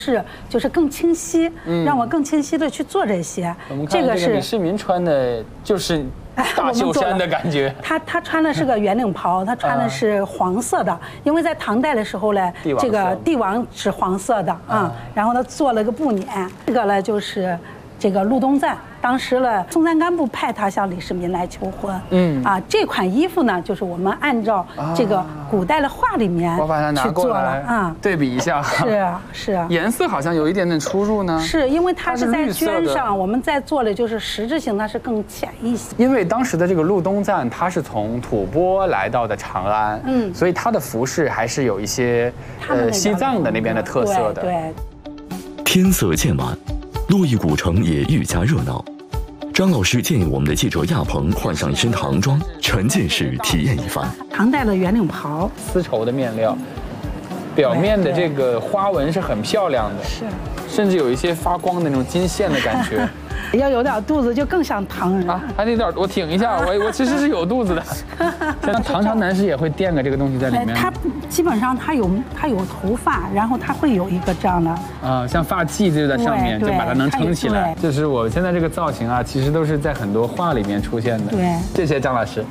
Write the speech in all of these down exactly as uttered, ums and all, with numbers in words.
是，就是更清晰，嗯、让我更清晰的去做这些。 我们看这个李世民穿的就是大袖衫的感觉。 他他穿的是个圆领袍，他穿的是黄色的，因为在唐代的时候呢，这个帝王是黄色的啊。然后他做了个布辇，这个呢就是这个禄东赞。 当时呢，松赞干布派他向李世民来求婚。嗯啊，这款衣服呢，就是我们按照这个古代的画里面我把它拿过来啊，对比一下。 是啊，是啊。 颜色好像有一点点出入呢。 是因为它是在绢上，我们在做的就是实质性，它是更浅一些。 因为当时的这个禄东赞，他是从吐蕃来到的长安，嗯，所以他的服饰还是有一些呃西藏的那边的特色的。 对。 天色渐晚，洛邑古城也愈加热闹。 张老师建议我们的记者亚鹏换上一身唐装，沉浸式体验一番。 唐代的圆领袍， 丝绸的面料，表面的这个花纹是很漂亮的，是，甚至有一些发光的那种金线的感觉。 要有点肚子就更像唐人啊！还得点，我挺一下，我我其实是有肚子的。像唐朝男士也会垫个这个东西在里面。 他基本上他有他有头发，然后他会有一个这样的啊，像发髻就在上面，就把它能撑起来。就是我现在这个造型啊，其实都是在很多画里面出现的。 对， 谢谢张老师。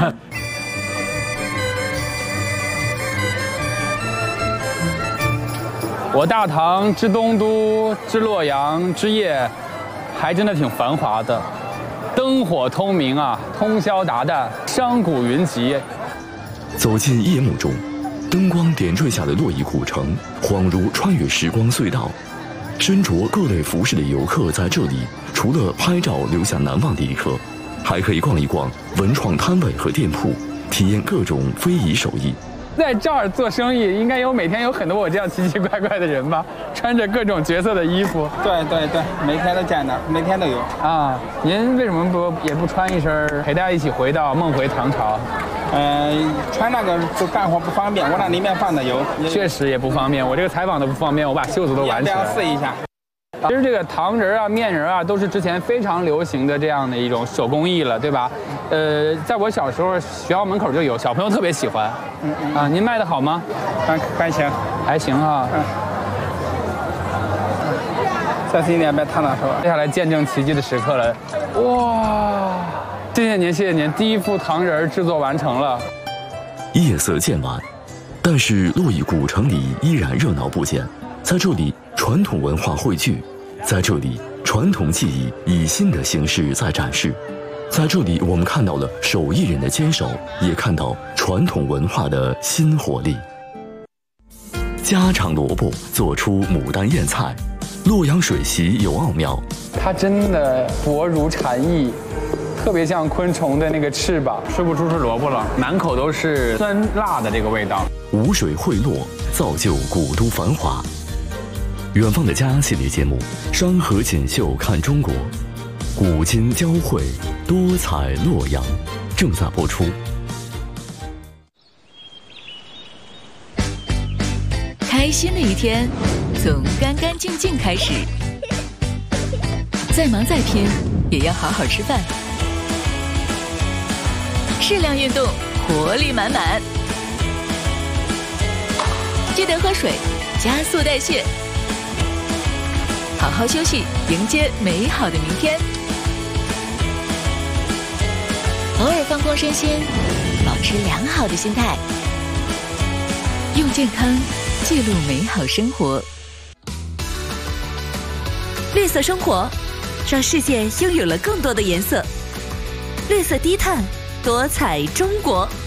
我大唐之东都之洛阳之夜。 还真的挺繁华的，灯火通明啊，通宵达旦，商贾云集。 走进夜幕中，灯光点缀下的洛邑古城，恍如穿越时光隧道。身着各类服饰的游客在这里，除了拍照留下难忘的一刻，还可以逛一逛文创摊位和店铺，体验各种非遗手艺。 在这儿做生意，应该有每天有很多我这样奇奇怪怪的人吧，穿着各种角色的衣服。 对对对，每天都见到，每天都有啊。您为什么不也不穿一身，陪大家一起回到梦回唐朝？ 嗯、呃，穿那个就干活不方便，我那里面放的油。 确实也不方便，我这个采访都不方便，我把袖子都挽起来。 要不要试一下？ 其实这个糖人啊、面人啊，都是之前非常流行的这样的一种手工艺了，对吧？呃，在我小时候，学校门口就有，小朋友特别喜欢。嗯嗯。啊，您卖的好吗？ 还还行， 还行哈。嗯。 小心点，别烫到手。 接下来见证奇迹的时刻了，哇！谢谢您，谢谢您，第一幅糖人制作完成了。 夜色渐晚，但是洛邑古城里依然热闹不减，在这里。 传统文化汇聚，在这里，传统技艺以新的形式在展示。在这里，我们看到了手艺人的坚守，也看到传统文化的新活力。家常萝卜做出牡丹燕菜，洛阳水席有奥妙。 它真的薄如蝉翼，特别像昆虫的那个翅膀，吃不出是萝卜了，满口都是酸辣的这个味道。 五水汇洛，造就古都繁华。 远方的家系列节目《山河锦绣看中国》，古今交汇，多彩洛阳，正在播出。 开心的一天，从干干净净开始。再忙再拼，也要好好吃饭。适量运动，活力满满。记得喝水，加速代谢。 好好休息，迎接美好的明天。偶尔放空身心，保持良好的心态，用健康记录美好生活。绿色生活，让世界拥有了更多的颜色。绿色低碳，多彩中国。